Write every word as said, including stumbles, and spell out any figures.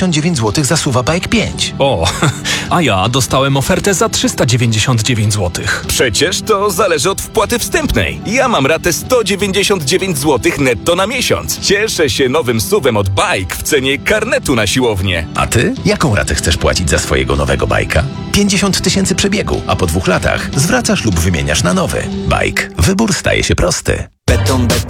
dziewięćdziesiąt dziewięć złotych za Suwa Bike pięć. O, a ja dostałem ofertę za trzysta dziewięćdziesiąt dziewięć złotych. Przecież to zależy od wpłaty wstępnej. Ja mam ratę sto dziewięćdziesiąt dziewięć złotych netto na miesiąc. Cieszę się nowym suwem od Bike w cenie karnetu na siłownię. A ty? Jaką ratę chcesz płacić za swojego nowego bajka? pięćdziesiąt tysięcy przebiegu, a po dwóch latach zwracasz lub wymieniasz na nowy. Bike. Wybór staje się prosty. Beton, beton.